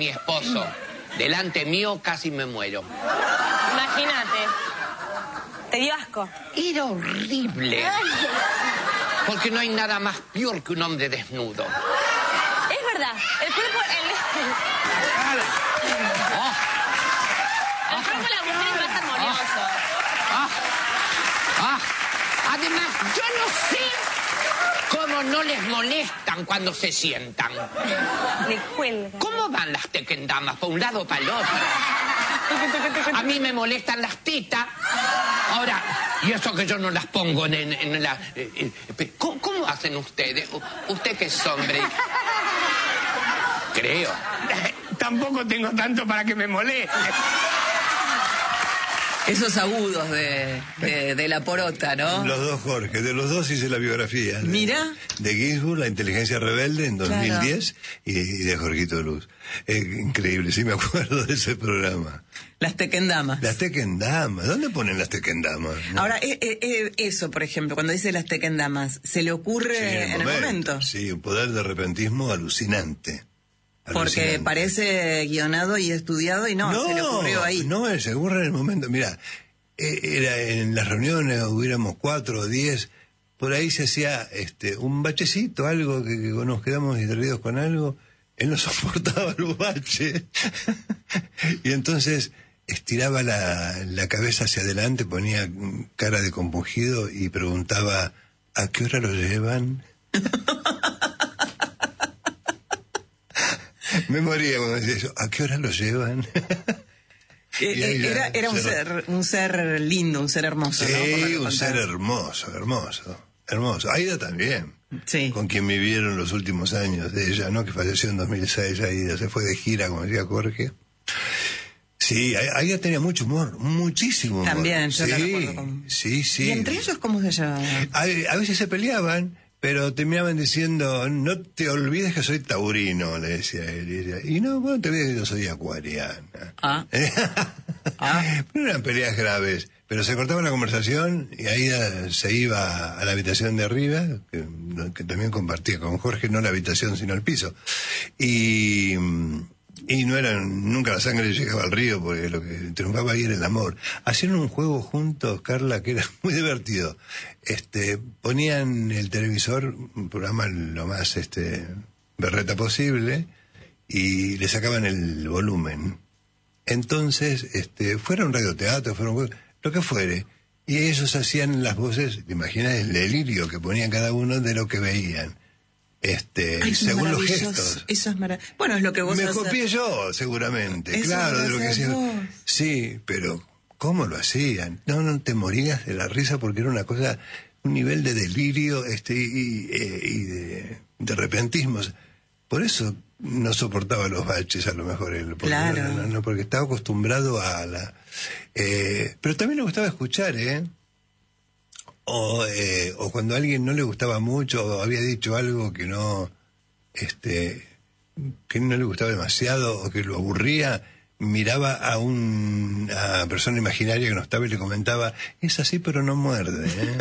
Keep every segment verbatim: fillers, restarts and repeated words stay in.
mi esposo. Delante mío casi me muero. Imagínate. ¿Te dio asco? Era horrible. Porque no hay nada más peor que un hombre desnudo. Es verdad. El cuerpo... El, Oh. el cuerpo de la mujer es más armonioso. Ah. Ah. Además, yo no sé cómo no les molestan cuando se sientan. Le cuelga. ¿Cómo van las tequendamas? ¿Por un lado o para el otro? A mí me molestan las tetas. Ahora, y eso que yo no las pongo en, en, en la... Eh, eh, ¿cómo, ¿Cómo hacen ustedes? Usted que es hombre. Creo. Tampoco tengo tanto para que me moleste. Esos agudos de, de, de la porota, ¿no? Los dos Jorge, de los dos hice la biografía. De, Mira. De Ginsburg, La inteligencia rebelde, en dos mil diez, claro. y, y de Jorgito Luz. Eh, increíble, sí me acuerdo de ese programa. Las tequendamas. Las tequendamas, ¿dónde ponen las tequendamas? ¿No? Ahora, eh, eh, eso, por ejemplo, cuando dice las tequendamas, ¿se le ocurre sí, en, el, en momento. el momento? Sí, un poder de repentismo alucinante. Porque alucinante. Parece guionado y estudiado y no, no, se le ocurrió ahí. No, se ocurre en el momento. Mira, era en las reuniones, hubiéramos cuatro o diez, por ahí se hacía este un bachecito, algo que, que nos quedamos distraídos con algo, él no soportaba el bache. Y entonces estiraba la, la cabeza hacia adelante, ponía cara de compungido y preguntaba, ¿a qué hora lo llevan? Me moría cuando decía eso. ¿A qué hora lo llevan? Era, era un ser, un ser lindo, un ser hermoso, sí, ¿no? Sí, un ser hermoso, hermoso, hermoso. Aida también, sí. Con quien vivieron los últimos años de ella, ¿no? Que falleció en dos mil seis, Aida se fue de gira, como decía Jorge. Sí, Aida tenía mucho humor, muchísimo humor. También, yo sí, la recuerdo como... sí, sí. ¿Y entre ellos cómo se llevaban? A, a veces se peleaban, pero terminaban diciendo, no te olvides que soy taurino, le decía él. Y, decía, y no, bueno, te olvides que yo soy acuariana. Ah. ah. No eran peleas graves, pero se cortaba la conversación y Aida se iba a la habitación de arriba, que, que también compartía con Jorge, no la habitación sino el piso. Y... Y no eran, nunca la sangre llegaba al río, porque lo que triunfaba ahí era el amor. Hacían un juego juntos, Carla, que era muy divertido. Este, ponían el televisor, un programa lo más este berreta posible, y le sacaban el volumen. Entonces, este, fuera un radioteatro, fuera un, lo que fuere, y ellos hacían las voces, te imaginas el delirio que ponían cada uno de lo que veían. Este, Ay, según los gestos. Eso es maravilloso. Bueno, es lo que vos Me haces. copié yo, seguramente. Eso claro, de lo que hacía. Vos. Sí, pero ¿cómo lo hacían? No, no te morías de la risa porque era una cosa, un nivel de delirio este y, y, y de, de repentismo. Por eso no soportaba los baches, a lo mejor él. Porque, claro. No, no, no, porque estaba acostumbrado a la... Eh, pero también le gustaba escuchar, ¿eh? O, eh, o cuando a alguien no le gustaba mucho o había dicho algo que no este que no le gustaba demasiado o que lo aburría, miraba a una persona imaginaria que no estaba y le comentaba, es así pero no muerde, ¿eh?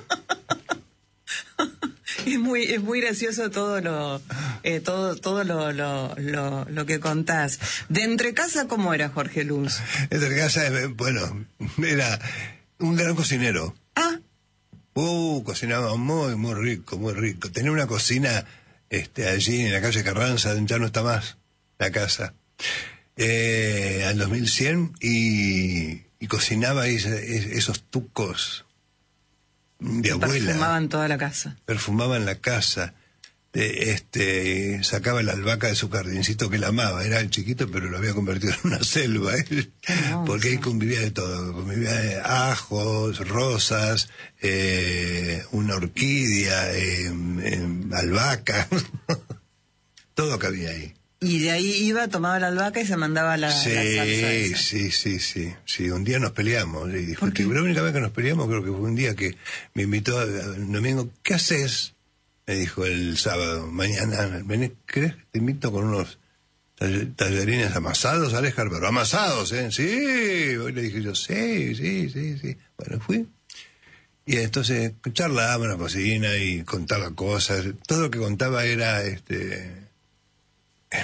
Es muy, es muy gracioso todo lo, eh, todo, todo lo, lo, lo, lo que contás. De entre casa, ¿cómo era Jorge Luz? Entre casa, bueno, era un gran cocinero. Ah. Uh, cocinaba muy, muy rico, muy rico. Tenía una cocina este, allí en la calle Carranza, ya no está más la casa, eh, al dos mil cien, y, y cocinaba ese, esos tucos de abuela. Perfumaban toda la casa. Perfumaban la casa. De, este, sacaba la albahaca de su jardincito que la amaba, era el chiquito pero lo había convertido en una selva, ¿eh? No, porque ahí convivía de todo, convivía de ajos, rosas, eh, una orquídea, eh, eh, albahaca, todo cabía ahí. Y de ahí iba, tomaba la albahaca y se mandaba la, sí, la salsa esa. Sí, sí, sí, sí. Un día nos peleamos y discutí. La única vez que nos peleamos creo que fue un día que me invitó el domingo, ¿qué haces? Me dijo el sábado, mañana, ¿querés? Te invito con unos tallarines amasados, Alejar, pero amasados, ¿eh? Sí, hoy le dije yo, sí, sí, sí, sí. Bueno, fui. Y entonces charlaba en la cocina y contaba cosas. Todo lo que contaba era, este,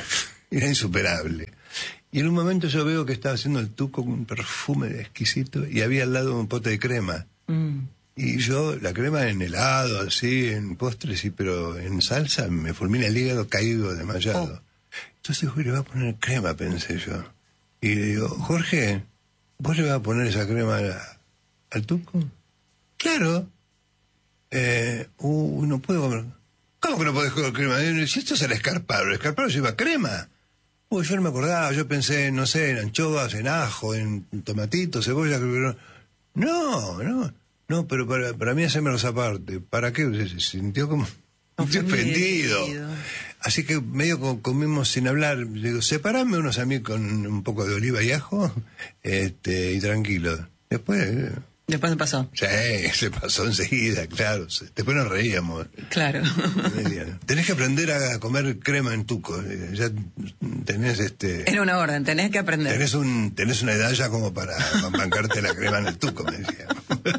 era insuperable. Y en un momento yo veo que estaba haciendo el Tuco con un perfume exquisito y había al lado un pote de crema. Mm. Y yo, la crema en helado, así, en postres, sí, pero en salsa me fulmina el hígado caído, desmayado. Oh. Entonces, uy, le va a poner crema, pensé yo. Y le digo, Jorge, ¿vos le vas a poner esa crema a, al Tuco? Claro. Eh, uh, no puedo comer. ¿Cómo que no podés comer crema? Si esto es el escarparo, el escarparo lleva crema. Uy, yo no me acordaba, yo pensé, no sé, en anchoas, en ajo, en tomatito, cebolla, creo que no. No, no. No, pero para, para mí hacérmelos aparte. ¿Para qué? Se sintió como ofendido. Así que medio comimos sin hablar. Digo, separame unos a mí con un poco de oliva y ajo, este, y tranquilo. Después... Después se pasó. Sí, se pasó enseguida, claro. Después nos reíamos. Claro. Tenés que aprender a comer crema en Tuco. Ya tenés este... Era una orden, tenés que aprender. Tenés, un, tenés una edad ya como para bancarte la crema en el Tuco, me decía.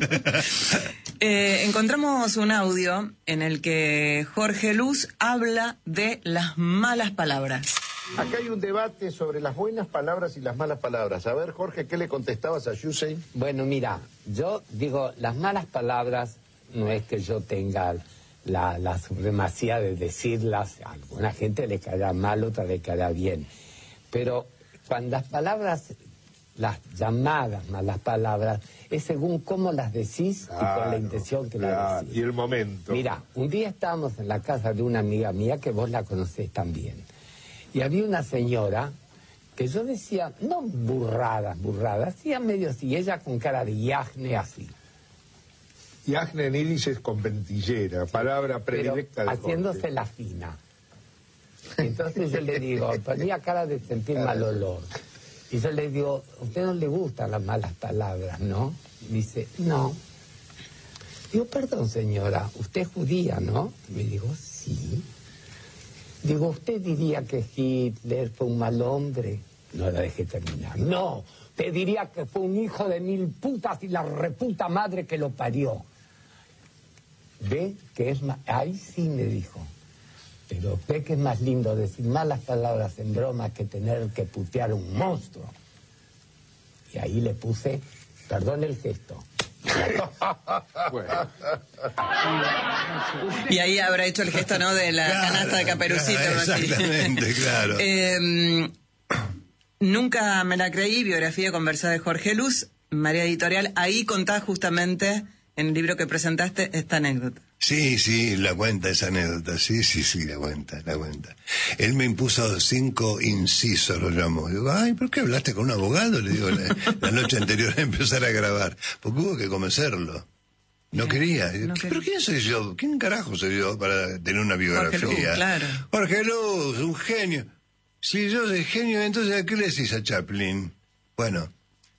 eh, encontramos un audio en el que Jorge Luz habla de las malas palabras. Acá hay un debate sobre las buenas palabras y las malas palabras. A ver, Jorge, ¿qué le contestabas a Yusei? Bueno, mira, yo digo, las malas palabras no es que yo tenga la, la supremacía de decirlas. A alguna gente le caerá mal, otra le caerá bien. Pero cuando las palabras, las llamadas malas palabras, es según cómo las decís claro, y con la intención que claro, las decís. Y el momento. Mira, un día estábamos en la casa de una amiga mía que vos la conocés también. Y había una señora que yo decía, no burradas, burradas, hacía medio así, ella con cara de yajne así. Yajne en yiddish es con ventillera, palabra predilecta de haciéndose Jorge. La fina. Entonces yo le digo, ponía cara de sentir mal olor. Y yo le digo, a usted no le gustan las malas palabras, ¿no? Dice, no. Digo, perdón señora, usted es judía, ¿no? Me digo, sí. Digo, ¿usted diría que Hitler fue un mal hombre? No la dejé terminar. No, te diría que fue un hijo de mil putas y la reputa madre que lo parió. ¿Ve que es más? Ahí sí me dijo. Pero ve que es más lindo decir malas palabras en broma que tener que putear a un monstruo. Y ahí le puse, perdón el gesto. Bueno. Y ahí habrá hecho el gesto, ¿no? De la claro, canasta de Caperucito. Claro, exactamente, claro. Eh, nunca me la creí, biografía conversada de Jorge Luz, Marea Editorial. Ahí contás justamente, en el libro que presentaste, esta anécdota. Sí, sí, la cuenta esa anécdota, sí, sí, sí, la cuenta, la cuenta. Él me impuso cinco incisos, lo llamó. Digo, ay, ¿por qué hablaste con un abogado? Le digo, la, la noche anterior a empezar a grabar. Porque hubo que convencerlo. No Bien, quería. No ¿Pero quería. quién soy yo? ¿Quién carajo soy yo para tener una biografía? Jorge Luz, claro. Jorge Luz, un genio. Si yo soy genio, entonces ¿a qué le decís a Chaplin? Bueno...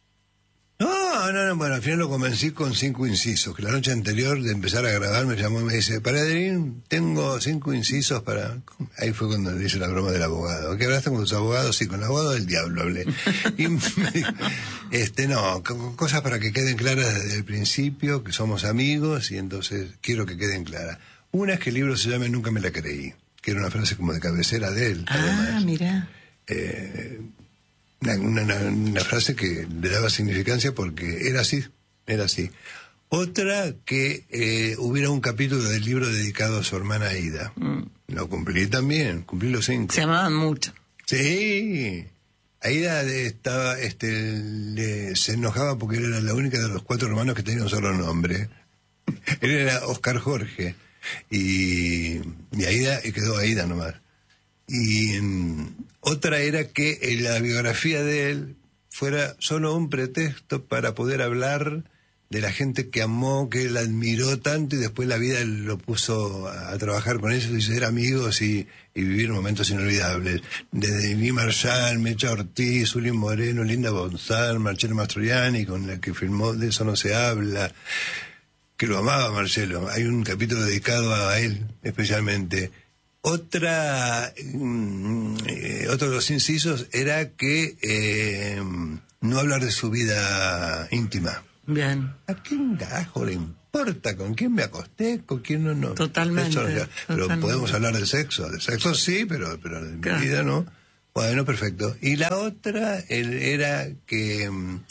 No, no, no, bueno, al final lo convencí con cinco incisos, que la noche anterior de empezar a grabar me llamó y me dice, Paladrín, tengo cinco incisos para... Ahí fue cuando le hice la broma del abogado. ¿Qué hablaste con tus abogados? Sí, con el abogado del diablo hablé. Y me dijo, este, no, cosas para que queden claras desde el principio, que somos amigos y entonces quiero que queden claras. Una es que el libro se llame Nunca me la creí, que era una frase como de cabecera de él. Ah, además. Mira. Eh... Una, una, una frase que le daba significancia porque era así, era así. Otra, que eh, hubiera un capítulo del libro dedicado a su hermana Aida. Mm. Lo cumplí también, cumplí los cinco. Se amaban mucho. Sí. Aida estaba, este, le, se enojaba porque él era la única de los cuatro hermanos que tenía un solo nombre. Él era Oscar Jorge. Y, y Aida, y quedó Aida nomás. Y um, otra era que eh, la biografía de él fuera solo un pretexto para poder hablar de la gente que amó, que él admiró tanto y después la vida lo puso a, a trabajar con ellos y ser amigos y, y vivir momentos inolvidables. Desde Lee Marshall, Mecha Ortiz, Zulín Moreno, Linda Bonzán, Marcelo Mastroianni, con la que filmó De eso no se habla, que lo amaba Marcelo. Hay un capítulo dedicado a él especialmente. Otra, eh, otro de los incisos era que eh, no hablar de su vida íntima. Bien. ¿A quién carajo le importa con quién me acosté, con quién no? no? Totalmente. Eso, pero totalmente. podemos hablar de sexo. De sexo sí, pero, pero de claro. mi vida no. Bueno, perfecto. Y la otra el- era que, mm,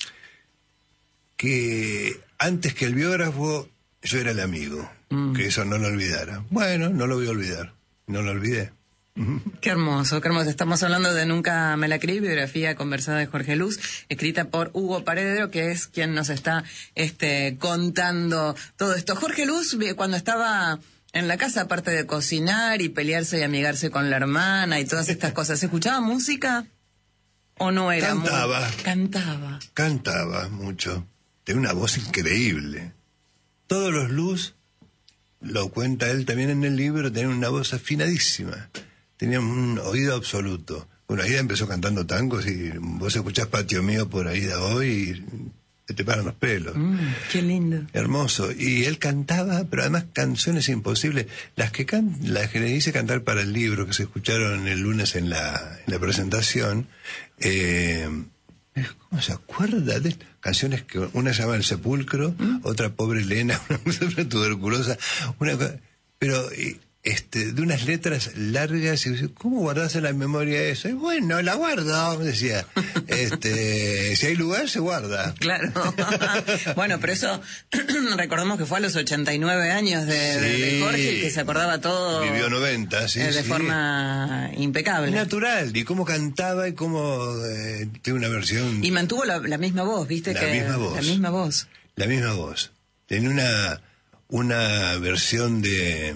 que antes que el biógrafo, yo era el amigo. Mm. Que eso no lo olvidara. Bueno, no lo voy a olvidar. No lo olvidé. Qué hermoso, qué hermoso. Estamos hablando de Nunca me la creí, biografía conversada de Jorge Luz, escrita por Hugo Paredero, que es quien nos está este, contando todo esto. Jorge Luz, cuando estaba en la casa, aparte de cocinar y pelearse y amigarse con la hermana y todas estas cosas, ¿escuchaba música o no era muy- Cantaba. Cantaba. Cantaba mucho. Tenía una voz increíble. Todos los Luz, lo cuenta él también en el libro, tenían una voz afinadísima. Tenían un oído absoluto. Bueno, Aida empezó cantando tangos y vos escuchás Patio Mío por Aida hoy y se te paran los pelos. Mm, qué lindo. Hermoso. Y él cantaba, pero además canciones imposibles. Las que, can, las que le hice cantar para el libro, que se escucharon el lunes en la, en la presentación, eh, ¿cómo se acuerda de canciones que una se llama El Sepulcro, ¿Mm? otra Pobre Elena, una tuberculosa, una co- pero eh, este, de unas letras largas, y yo, ¿cómo guardás en la memoria eso? Y bueno, la guardo, decía. Este, si hay lugar, se guarda. Claro. Bueno, pero eso, recordemos que fue a los ochenta y nueve años de, de- de Sí. Jorge, y que se acordaba todo Vivió noventa, sí, eh, de sí. forma impecable. Natural, y cómo cantaba y cómo eh, tiene una versión, Y mantuvo la, la misma voz, ¿viste? La que misma voz. La misma voz. la misma voz. Tenía una, una versión de,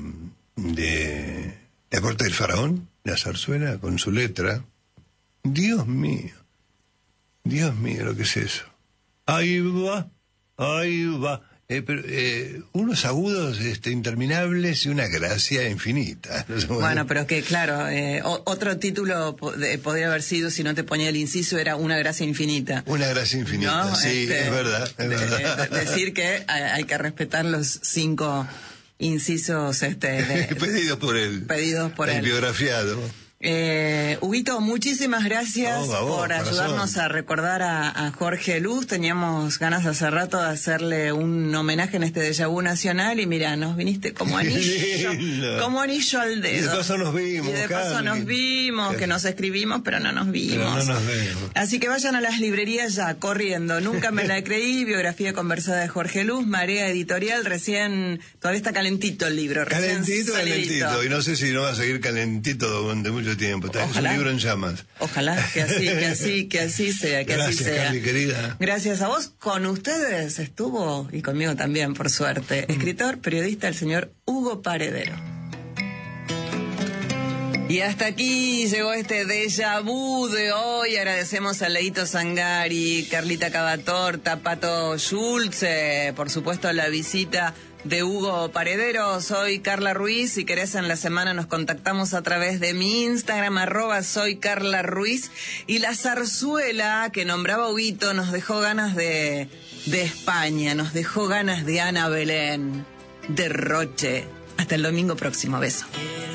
de La Corte del Faraón, la zarzuela, con su letra. Dios mío, Dios mío, lo que es eso. Ahí va, ahí va. Eh, pero, eh, unos agudos este, interminables y una gracia infinita. Bueno, pero es que, claro, eh, o- otro título po- de- podría haber sido, si no te ponía el inciso, era Una gracia infinita. Una gracia infinita, ¿No? sí, Este, es verdad, es de- verdad. de- decir que hay, hay que respetar los cinco incisos este, de- Pedido por él. Pedidos por el él. biografiado. Eh, Huguito, muchísimas gracias No, a vos, por corazón. ayudarnos a recordar a, a Jorge Luz. Teníamos ganas hace rato de hacerle un homenaje en este déjà vu nacional y mira, nos viniste como anillo, lindo. como anillo al dedo. Y de paso nos vimos, Y de paso Carly. nos vimos, que nos escribimos, pero no nos vimos. Pero no nos vemos. Así que vayan a las librerías ya, corriendo. Nunca me la creí, biografía conversada de Jorge Luz, Marea Editorial, recién, todavía está calentito el libro. recién Calentito, salidito. calentito. Y no sé si no va a seguir calentito durante mucho tiempo. Está- Es un Ojalá. libro en llamas. Ojalá que así, que así, que así sea, que Gracias, así sea. Carly, querida. Gracias a vos. Con ustedes estuvo, y conmigo también, por suerte, escritor, periodista, el señor Hugo Paredero. Y hasta aquí llegó este déjà vu de hoy. Agradecemos a Leito Sangari, Carlita Cavatorta, Pato Schulze, por supuesto la visita de Hugo Paredero. Soy Carla Ruiz. Si querés, en la semana nos contactamos a través de mi Instagram, arroba soy Carla Ruiz. Y la zarzuela que nombraba Huguito nos dejó ganas de, de España, nos dejó ganas de Ana Belén, de Roche. Hasta el domingo próximo. Beso.